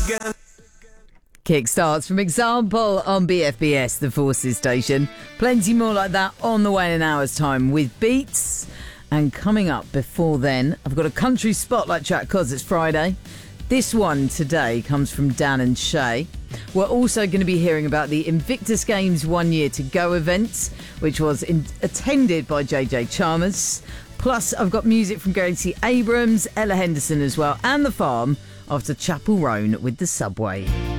Kick starts from Example on BFBS, the Forces station. Plenty more like that on the way in an hour's time with beats. And coming up before then, I've got a country spotlight track because it's Friday. This one today comes from Dan and Shay. We're also going to be hearing about the Invictus Games 1 Year to Go event, which was attended by JJ Chalmers. Plus, I've got music from Gary T. Abrams, Ella Henderson as well, and The Farm after Chapel Roan with The Subway.